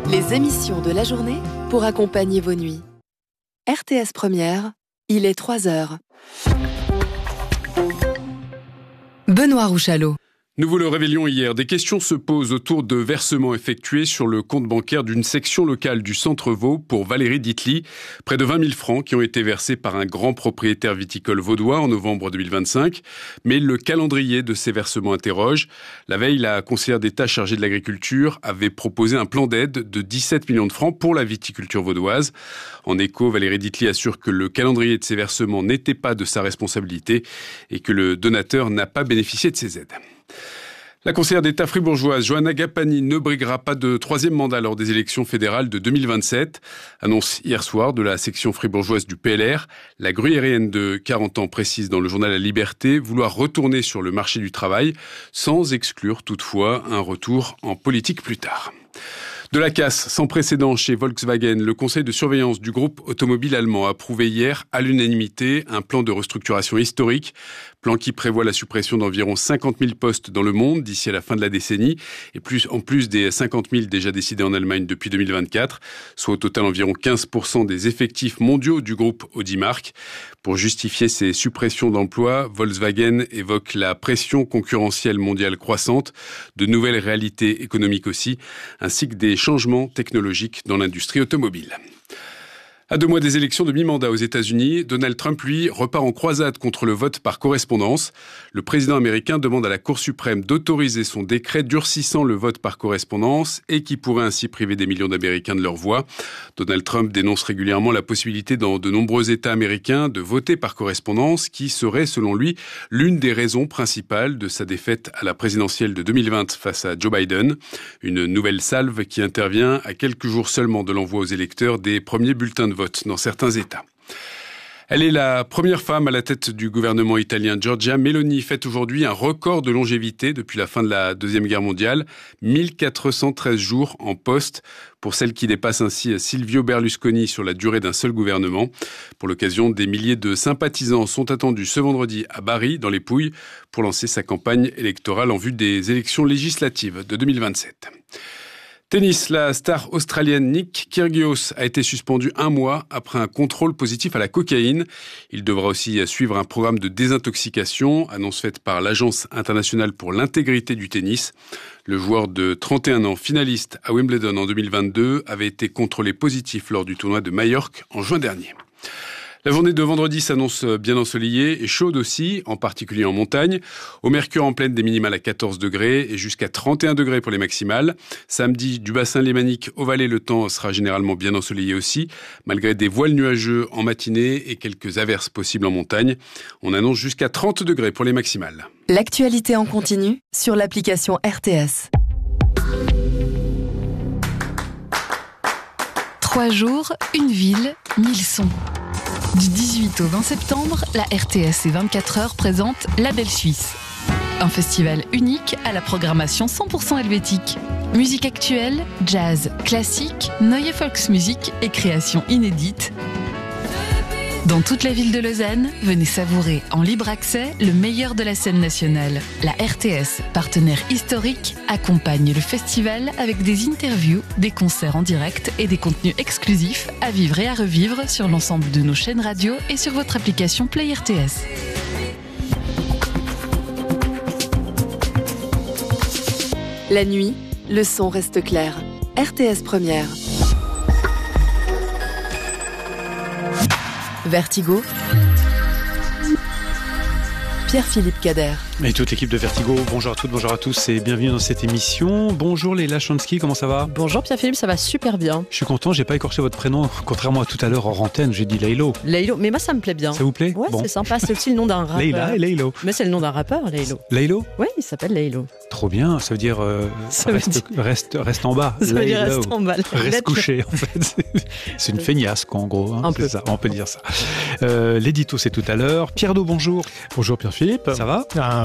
Les émissions de la journée pour accompagner vos nuits. RTS Première, il est 3h. Benoît Rouchalot. Nous vous le révélions hier, des questions se posent autour de versements effectués sur le compte bancaire d'une section locale du Centre Vaud pour Valérie Ditli. Près de 20 000 francs qui ont été versés par un grand propriétaire viticole vaudois en novembre 2025. Mais le calendrier de ces versements interroge. La veille, la conseillère d'État chargée de l'agriculture avait proposé un plan d'aide de 17 millions de francs pour la viticulture vaudoise. En écho, Valérie Ditli assure que le calendrier de ces versements n'était pas de sa responsabilité et que le donateur n'a pas bénéficié de ces aides. La conseillère d'État fribourgeoise Johanna Gapani ne briguera pas de troisième mandat lors des élections fédérales de 2027. Annonce hier soir de la section fribourgeoise du PLR. La gruyérienne de 40 ans précise dans le journal La Liberté vouloir retourner sur le marché du travail, sans exclure toutefois un retour en politique plus tard. De la casse sans précédent chez Volkswagen, le conseil de surveillance du groupe automobile allemand a approuvé hier à l'unanimité un plan de restructuration historique, plan qui prévoit la suppression d'environ 50 000 postes dans le monde d'ici à la fin de la décennie, et en plus des 50 000 déjà décidés en Allemagne depuis 2024, soit au total environ 15% des effectifs mondiaux du groupe Audi-Mark. Pour justifier ces suppressions d'emplois, Volkswagen évoque la pression concurrentielle mondiale croissante, de nouvelles réalités économiques aussi, ainsi que des changements technologiques dans l'industrie automobile. À 2 mois des élections de mi-mandat aux États-Unis, Donald Trump, lui, repart en croisade contre le vote par correspondance. Le président américain demande à la Cour suprême d'autoriser son décret durcissant le vote par correspondance et qui pourrait ainsi priver des millions d'Américains de leur voix. Donald Trump dénonce régulièrement la possibilité dans de nombreux États américains de voter par correspondance, qui serait, selon lui, l'une des raisons principales de sa défaite à la présidentielle de 2020 face à Joe Biden. Une nouvelle salve qui intervient à quelques jours seulement de l'envoi aux électeurs des premiers bulletins de vote dans certains États. Elle est la première femme à la tête du gouvernement italien. Giorgia Meloni fête aujourd'hui un record de longévité depuis la fin de la Deuxième Guerre mondiale. 1413 jours en poste pour celle qui dépasse ainsi Silvio Berlusconi sur la durée d'un seul gouvernement. Pour l'occasion, des milliers de sympathisants sont attendus ce vendredi à Bari, dans les Pouilles, pour lancer sa campagne électorale en vue des élections législatives de 2027. Tennis, la star australienne Nick Kyrgios a été suspendu 1 mois après un contrôle positif à la cocaïne. Il devra aussi suivre un programme de désintoxication, annonce faite par l'Agence internationale pour l'intégrité du tennis. Le joueur de 31 ans, finaliste à Wimbledon en 2022, avait été contrôlé positif lors du tournoi de Majorque en juin dernier. La journée de vendredi s'annonce bien ensoleillée et chaude aussi, en particulier en montagne. Au mercure en pleine, des minimales à 14 degrés et jusqu'à 31 degrés pour les maximales. Samedi, du bassin lémanique au Valais, le temps sera généralement bien ensoleillé aussi, malgré des voiles nuageux en matinée et quelques averses possibles en montagne. On annonce jusqu'à 30 degrés pour les maximales. L'actualité en continu sur l'application RTS. 3 jours, une ville, 1000 sons. Du 18 au 20 septembre, la RTS et 24 heures présentent La Belle Suisse. Un festival unique à la programmation 100% helvétique. Musique actuelle, jazz, classique, neue Volksmusik et créations inédites. Dans toute la ville de Lausanne, venez savourer en libre accès le meilleur de la scène nationale. La RTS, partenaire historique, accompagne le festival avec des interviews, des concerts en direct et des contenus exclusifs à vivre et à revivre sur l'ensemble de nos chaînes radio et sur votre application Play RTS. La nuit, le son reste clair. RTS Première. Vertigo. Pierre-Philippe Cader. Et toute l'équipe de Vertigo, bonjour à toutes, bonjour à tous et bienvenue dans cette émission. Bonjour Leila Chansky, comment ça va ? Bonjour Pierre-Philippe, ça va super bien. Je suis content, j'ai pas écorché votre prénom, contrairement à tout à l'heure en antenne, j'ai dit Laylo. Laylo, mais moi ça me plaît bien. Ça vous plaît ? Ouais, bon. C'est sympa, c'est aussi le nom d'un rappeur. Leila et Laylo. Mais c'est le nom d'un rappeur, Laylo. Laylo ? Oui, il s'appelle Laylo. Trop bien, ça veut dire reste en bas. Ça veut dire reste en bas. Reste couché en fait. C'est une feignasse quoi en gros. Hein, c'est ça, on peut dire ça. L'édito c'est tout à l'heure. Pierre Do, bonjour. Bonjour Pierre-Philippe. Ça va ?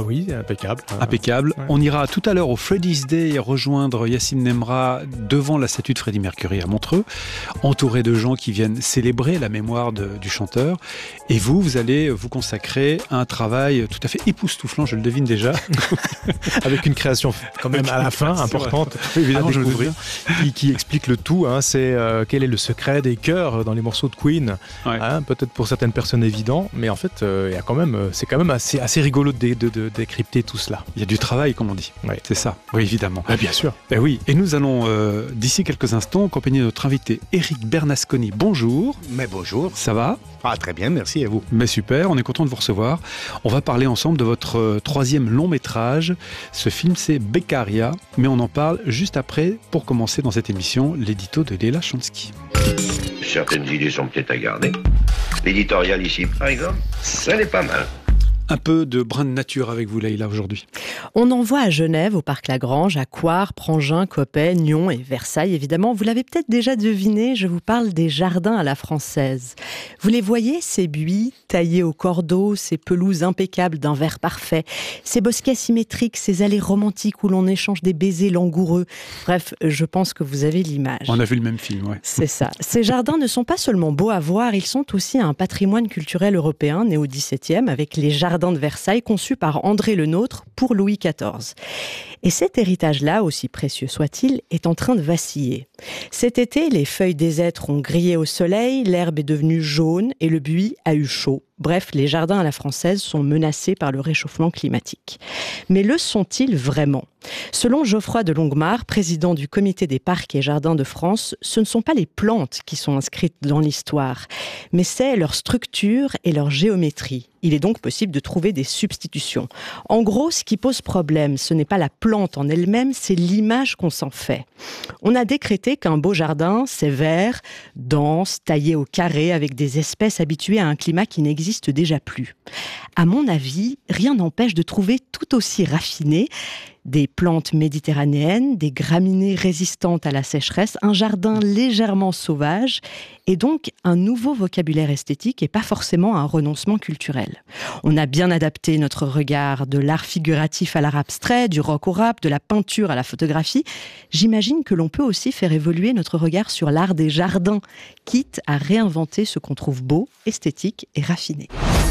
Oui, impeccable. Impeccable. Ouais. On ira tout à l'heure au Freddy's Day rejoindre Yacine Nemra devant la statue de Freddie Mercury à Montreux, entouré de gens qui viennent célébrer la mémoire du chanteur. Et vous allez vous consacrer à un travail tout à fait époustouflant, je le devine déjà. Avec une création quand même à la fin importante, évidemment, je découvrir, qui explique le tout. Hein, c'est quel est le secret des chœurs dans les morceaux de Queen. Ouais. Hein, peut-être pour certaines personnes évident, mais en fait, il y a quand même, c'est quand même assez rigolo de décrypter tout cela. Il y a du travail, comme on dit. Ouais. C'est ça. Oui, évidemment. Bien sûr. Ben oui. Et nous allons, d'ici quelques instants, accompagner notre invité Eric Bernasconi. Bonjour. Mais bonjour. Ça va ? Ah, très bien, merci à vous. Mais super, on est content de vous recevoir. On va parler ensemble de votre troisième long métrage. Ce film, c'est Beccaria, mais on en parle juste après, pour commencer dans cette émission, l'édito de Leila Chansky. Certaines idées sont peut-être à garder. L'éditorial ici, par exemple, ça n'est pas mal. Un peu de brin de nature avec vous, Leila, aujourd'hui. On en voit à Genève, au Parc Lagrange, à Coire, Prangin, Coppet, Nyon et Versailles, évidemment. Vous l'avez peut-être déjà deviné, je vous parle des jardins à la française. Vous les voyez, ces buis taillés au cordeau, ces pelouses impeccables d'un vert parfait, ces bosquets symétriques, ces allées romantiques où l'on échange des baisers langoureux. Bref, je pense que vous avez l'image. On a vu le même film, ouais. C'est ça. Ces jardins ne sont pas seulement beaux à voir, ils sont aussi un patrimoine culturel européen né au XVIIe avec les jardins de Versailles conçus par André Le Nôtre pour Louis XIV. Et cet héritage-là, aussi précieux soit-il, est en train de vaciller. Cet été, les feuilles des hêtres ont grillé au soleil, l'herbe est devenue jaune et le buis a eu chaud. Bref, les jardins à la française sont menacés par le réchauffement climatique. Mais le sont-ils vraiment ? Selon Geoffroy de Longuemare, président du Comité des parcs et jardins de France, ce ne sont pas les plantes qui sont inscrites dans l'histoire, mais c'est leur structure et leur géométrie. Il est donc possible de trouver des substitutions. En gros, ce qui pose problème, ce n'est pas la plante en elle-même, c'est l'image qu'on s'en fait. On a décrété qu'un beau jardin, c'est vert, dense, taillé au carré, avec des espèces habituées à un climat qui n'existe déjà plus. À mon avis, rien n'empêche de trouver tout aussi raffiné des plantes méditerranéennes, des graminées résistantes à la sécheresse, un jardin légèrement sauvage et donc un nouveau vocabulaire esthétique et pas forcément un renoncement culturel. On a bien adapté notre regard de l'art figuratif à l'art abstrait, du rock au rap, de la peinture à la photographie. J'imagine que l'on peut aussi faire évoluer notre regard sur l'art des jardins, quitte à réinventer ce qu'on trouve beau, esthétique et raffiné.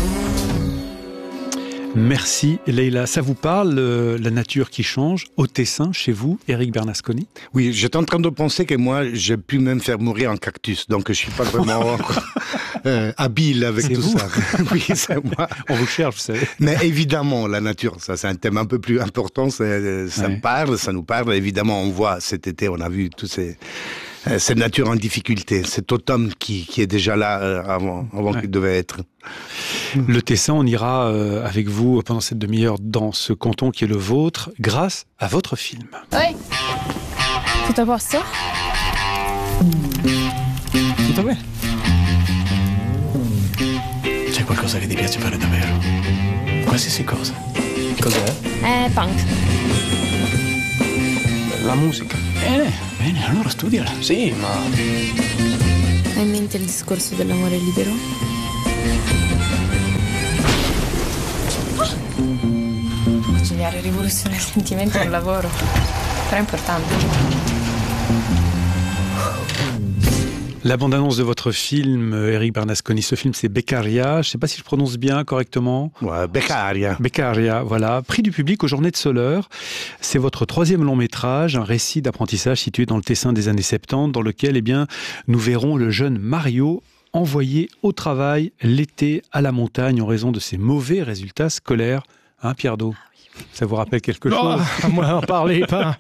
Merci Leila. Ça vous parle, la nature qui change, au Tessin, chez vous, Eric Bernasconi ? Oui, j'étais en train de penser que moi, j'ai pu même faire mourir un cactus, donc je suis pas vraiment habile avec c'est tout vous. ça. Oui, c'est moi. On vous cherche, vous savez. Mais évidemment, la nature, ça c'est un thème un peu plus important, ça me parle, ça nous parle. Évidemment, on voit cet été, on a vu tous cette nature en difficulté, cet automne qui est déjà là avant qu'il devait être. Le Tessin, on ira avec vous pendant cette demi-heure dans ce canton qui est le vôtre, grâce à votre film. Oi, tutto a posto? Tutto bene. C'è qualcosa che ti piace fare davvero? Qualsiasi cosa. Cos'è? Punk. La musica. Bene, allora studiala. Sì, ma... Hai in mente il discorso dell'amore libero? Conciliare rivoluzione e sentimenti è un lavoro, però è importante. La bande-annonce de votre film, Eric Bernasconi, ce film c'est Beccaria, je ne sais pas si je prononce bien correctement. Ouais, Beccaria. Beccaria, voilà. Prix du public aux Journées de Soleure. C'est votre troisième long métrage, un récit d'apprentissage situé dans le Tessin des années 70, dans lequel nous verrons le jeune Mario envoyé au travail l'été à la montagne en raison de ses mauvais résultats scolaires. Hein, Pierre Do ? Ça vous rappelle quelque chose ? Moi, n'en parlez pas.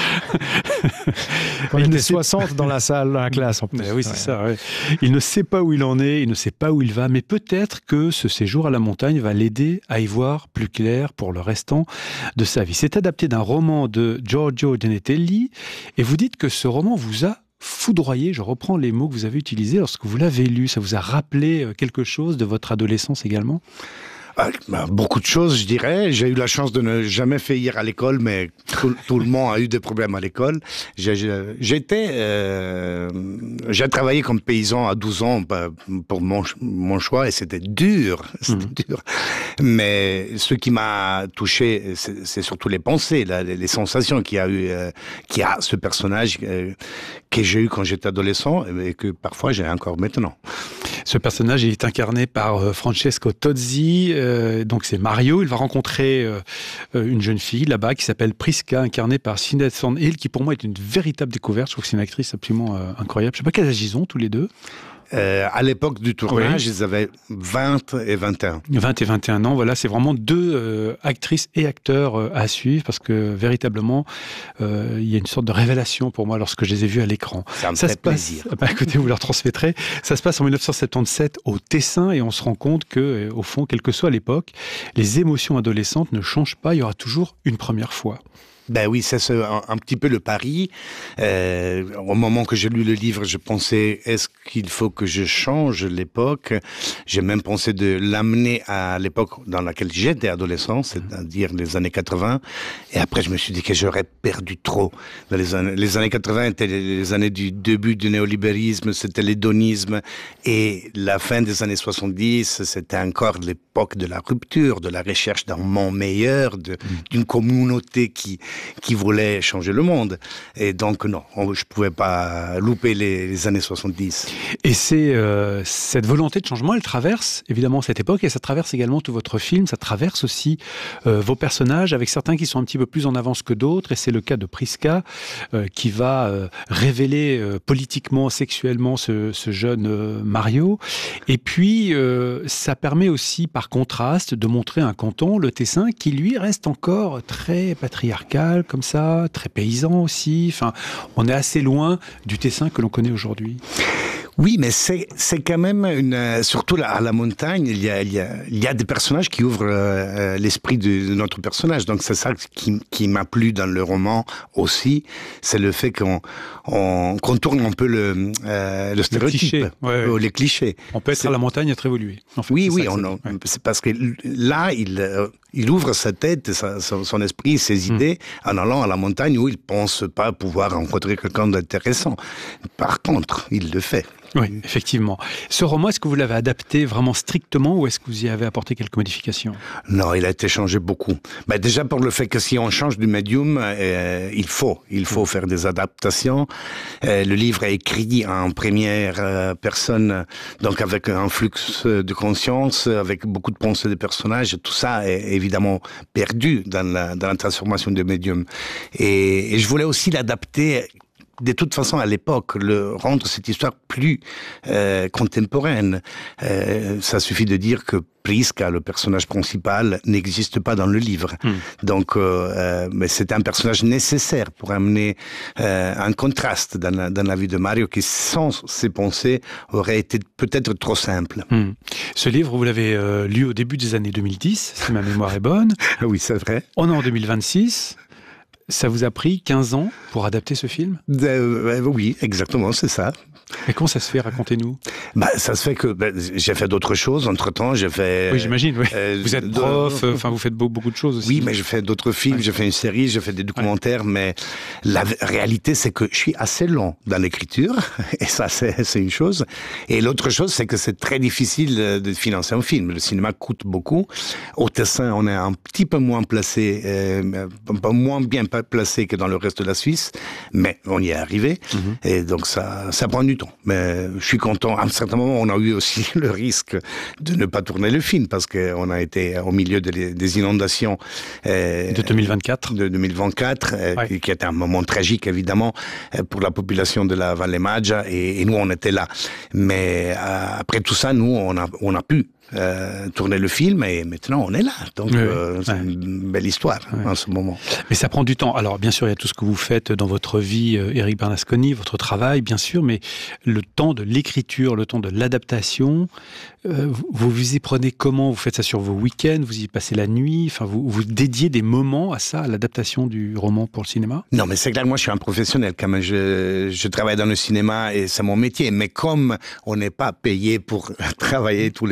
On était 60 dans la salle, dans la classe en plus. Oui, c'est ça. Ouais. Il ne sait pas où il en est, il ne sait pas où il va, mais peut-être que ce séjour à la montagne va l'aider à y voir plus clair pour le restant de sa vie. C'est adapté d'un roman de Giorgio Denetelli, et vous dites que ce roman vous a foudroyé, je reprends les mots que vous avez utilisés lorsque vous l'avez lu. Ça vous a rappelé quelque chose de votre adolescence également ? Beaucoup de choses, je dirais. J'ai eu la chance de ne jamais faillir à l'école, mais tout le monde a eu des problèmes à l'école. J'ai travaillé comme paysan à 12 ans pour mon choix, et c'était dur. Mais ce qui m'a touché, c'est surtout les pensées, les sensations qu'il y a ce personnage que j'ai eu quand j'étais adolescent et que parfois j'ai encore maintenant. Ce personnage, il est incarné par Francesco Tozzi, donc c'est Mario. Il va rencontrer une jeune fille là-bas qui s'appelle Prisca, incarnée par Sinéad Thornhill, qui pour moi est une véritable découverte. Je trouve que c'est une actrice absolument incroyable. Je ne sais pas quel âge ils ont tous les deux. À l'époque du tournage, ils avaient 20 et 21. 20 et 21 ans, voilà, c'est vraiment deux actrices et acteurs à suivre, parce que véritablement, il y a une sorte de révélation pour moi lorsque je les ai vus à l'écran. Ça me fait plaisir. Écoutez, vous leur transmettrez. Ça se passe en 1977 au Tessin, et on se rend compte que, au fond, quelle que soit l'époque, les émotions adolescentes ne changent pas, il y aura toujours une première fois. Ben oui, c'est un petit peu le pari. Au moment que j'ai lu le livre, je pensais, est-ce qu'il faut que je change l'époque? J'ai même pensé de l'amener à l'époque dans laquelle j'étais adolescent, c'est-à-dire les années 80. Et après, je me suis dit que j'aurais perdu trop. Dans les années 80 étaient les années du début du néolibéralisme, c'était l'hédonisme. Et la fin des années 70, c'était encore l'époque de la rupture, de la recherche d'un monde meilleur, d'une communauté qui voulait changer le monde. Et donc, non, je ne pouvais pas louper les années 70. Et cette volonté de changement, elle traverse évidemment cette époque, et ça traverse également tout votre film, ça traverse aussi vos personnages, avec certains qui sont un petit peu plus en avance que d'autres, et c'est le cas de Prisca, qui va révéler politiquement, sexuellement ce jeune Mario. Et puis, ça permet aussi, par contraste, de montrer un canton, le Tessin, qui lui reste encore très patriarcal, comme ça, très paysan aussi. Enfin, on est assez loin du Tessin que l'on connaît aujourd'hui. Oui, mais c'est quand même surtout à la montagne, il y a des personnages qui ouvrent l'esprit de notre personnage. Donc c'est ça qui m'a plu dans le roman aussi, c'est le fait qu'on tourne un peu le stéréotype, les clichés. On peut être à la montagne et être évolué. En fait, oui, c'est parce que là, il ouvre sa tête, son esprit, ses idées, en allant à la montagne où il pense pas pouvoir rencontrer quelqu'un d'intéressant. Par contre, il le fait. Oui, effectivement. Ce roman, est-ce que vous l'avez adapté vraiment strictement, ou est-ce que vous y avez apporté quelques modifications? Non, il a été changé beaucoup. Déjà pour le fait que si on change du médium, il faut faire des adaptations. Le livre est écrit en première personne, donc avec un flux de conscience, avec beaucoup de pensées des personnages. Tout ça est évidemment perdu dans la transformation du médium. Et je voulais aussi l'adapter de toute façon à l'époque, rendre cette histoire plus contemporaine. Ça suffit de dire que Prisca, le personnage principal, n'existe pas dans le livre. Donc, mais c'est un personnage nécessaire pour amener un contraste dans la vie de Mario qui, sans ses pensées, aurait été peut-être trop simple. Ce livre, vous l'avez lu au début des années 2010, si ma mémoire est bonne. Oui, c'est vrai. On est en 2026. Ça vous a pris 15 ans pour adapter ce film? Oui, exactement, c'est ça. Mais comment ça se fait? Racontez-nous. Ça se fait que j'ai fait d'autres choses. Entre-temps, j'ai fait... Oui, j'imagine, oui. Vous êtes prof, vous faites beaucoup de choses aussi. Oui, mais j'ai fait d'autres films, j'ai fait une série, j'ai fait des documentaires, mais la réalité, c'est que je suis assez lent dans l'écriture, et ça, c'est une chose. Et l'autre chose, c'est que c'est très difficile de financer un film. Le cinéma coûte beaucoup. Au Tessin, on est un petit peu moins placé, moins bien placé que dans le reste de la Suisse, mais on y est arrivé. Et donc, ça prend du temps. Mais je suis content. À un certain moment, on a eu aussi le risque de ne pas tourner le film parce qu'on a été au milieu des inondations de 2024. De 2024, qui était un moment tragique, évidemment, pour la population de la Valle Maggia. Et nous, on était là. Mais après tout ça, nous, on a pu tourner le film et maintenant on est là. Donc c'est une belle histoire en ce moment. Mais ça prend du temps. Alors bien sûr, il y a tout ce que vous faites dans votre vie, Éric Bernasconi, votre travail, bien sûr, mais le temps de l'écriture, le temps de l'adaptation, vous y prenez comment? Vous faites ça sur vos week-ends? Vous y passez la nuit? Enfin, vous dédiez des moments à ça, à l'adaptation du roman pour le cinéma? Non, mais c'est clair, moi je suis un professionnel quand même. Je travaille dans le cinéma et c'est mon métier. Mais comme on n'est pas payé pour travailler tous les jours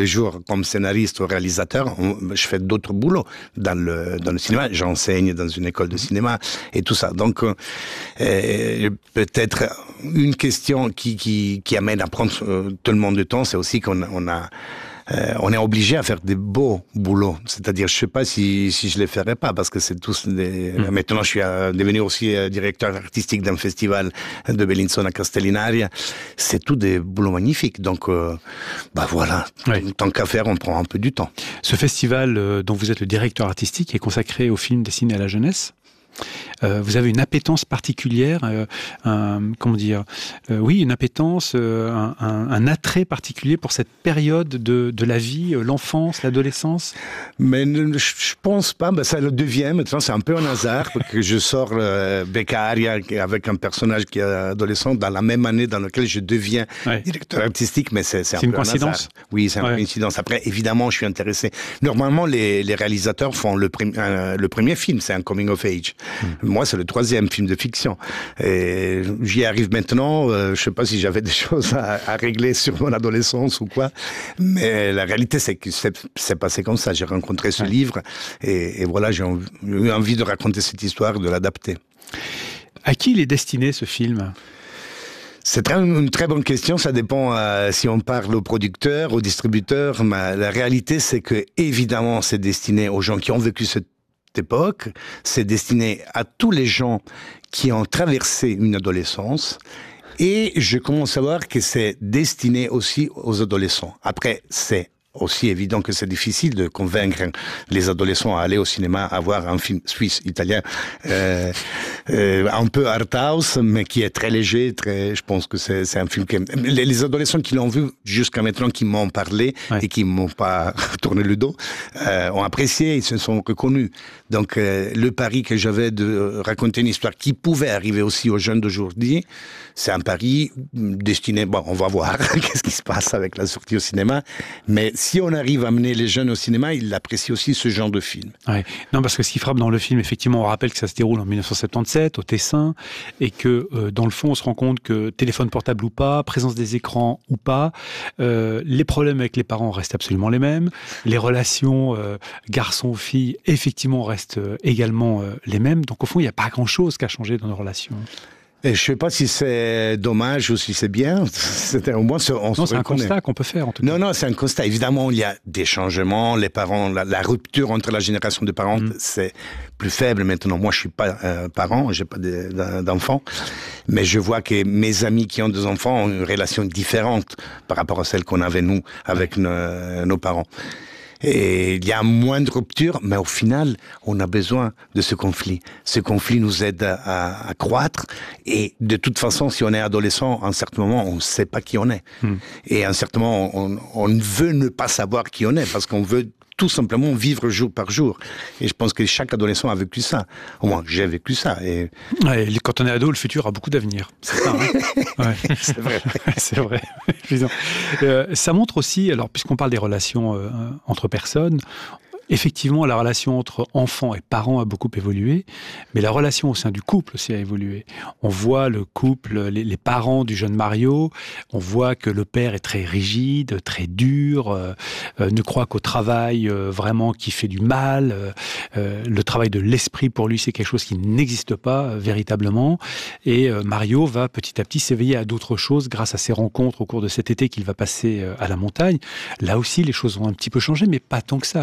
comme scénariste ou réalisateur, je fais d'autres boulots dans le cinéma. J'enseigne dans une école de cinéma et tout ça. Donc, peut-être une question qui amène à prendre tellement de temps, c'est aussi qu'on est obligé à faire des beaux boulots. C'est-à-dire, je ne sais pas si je les ferais pas, parce que c'est tous des... Maintenant, je suis devenu aussi directeur artistique d'un festival de Bellinzona Castellinaria. C'est tout des boulots magnifiques. Donc, voilà. Oui. Tant qu'à faire, on prend un peu du temps. Ce festival dont vous êtes le directeur artistique est consacré aux films destinés à la jeunesse. Vous avez une appétence particulière, une appétence, un attrait particulier pour cette période de la vie, l'enfance, l'adolescence? Mais je pense pas, ça le devient maintenant, c'est un peu un hasard, que je sors Beccaria avec un personnage qui est adolescent dans la même année dans laquelle je deviens directeur artistique, mais c'est un peu une coïncidence. Un hasard. Oui, c'est une coïncidence. Après, évidemment, je suis intéressé. Normalement, les réalisateurs font le premier film, c'est un coming of age. Moi, c'est le troisième film de fiction. Et j'y arrive maintenant. Je sais pas si j'avais des choses à régler sur mon adolescence ou quoi. Mais la réalité, c'est que c'est passé comme ça. J'ai rencontré ce livre et voilà, j'ai eu envie de raconter cette histoire, de l'adapter. À qui il est destiné, ce film ? C'est une très bonne question. Ça dépend si on parle aux producteurs, aux distributeurs. Mais la réalité, c'est que évidemment, c'est destiné aux gens qui ont vécu cette époque, c'est destiné à tous les gens qui ont traversé une adolescence, et je commence à voir que c'est destiné aussi aux adolescents. Après, c'est aussi évident que c'est difficile de convaincre les adolescents à aller au cinéma, à voir un film suisse, italien, un peu art house, mais qui est très léger, je pense que c'est un film que les adolescents qui l'ont vu jusqu'à maintenant, qui m'ont parlé et qui m'ont pas tourné le dos, ont apprécié, ils se sont reconnus. Donc, le pari que j'avais de raconter une histoire qui pouvait arriver aussi aux jeunes d'aujourd'hui, c'est un pari destiné, on va voir qu'est-ce qui se passe avec la sortie au cinéma, mais si on arrive à amener les jeunes au cinéma, ils apprécient aussi ce genre de film. Ouais. Non, parce que ce qui frappe dans le film, effectivement, on rappelle que ça se déroule en 1977, au Tessin, et que dans le fond, on se rend compte que téléphone portable ou pas, présence des écrans ou pas, les problèmes avec les parents restent absolument les mêmes, les relations garçon-fille, effectivement, restent également les mêmes. Donc au fond, il n'y a pas grand-chose qui a changé dans nos relations. Et je ne sais pas si c'est dommage ou si c'est bien. Au moins, c'est un constat qu'on peut faire, en tout cas. Non, c'est un constat. Évidemment, il y a des changements. Les parents, la rupture entre la génération de parents, c'est plus faible maintenant. Moi, je ne suis pas parent, je n'ai pas d'enfants. Mais je vois que mes amis qui ont des enfants ont une relation différente par rapport à celle qu'on avait, nous, avec nos parents. Et il y a moins de rupture, mais au final, on a besoin de ce conflit. Ce conflit nous aide à croître. Et de toute façon, si on est adolescent, à un certain moment, on ne sait pas qui on est. Et à un certain moment, on veut ne pas savoir qui on est, parce qu'on veut tout simplement vivre jour par jour. Et je pense que chaque adolescent a vécu ça. Au moins, j'ai vécu ça. Et quand on est ado, le futur a beaucoup d'avenir. C'est ça, hein. C'est vrai. C'est vrai. Ça montre aussi, alors puisqu'on parle des relations entre personnes, effectivement, la relation entre enfants et parents a beaucoup évolué, mais la relation au sein du couple aussi a évolué. On voit le couple, les parents du jeune Mario, on voit que le père est très rigide, très dur, ne croit qu'au travail vraiment qui fait du mal. Le travail de l'esprit, pour lui, c'est quelque chose qui n'existe pas véritablement. Et Mario va petit à petit s'éveiller à d'autres choses grâce à ses rencontres au cours de cet été qu'il va passer à la montagne. Là aussi, les choses ont un petit peu changé, mais pas tant que ça.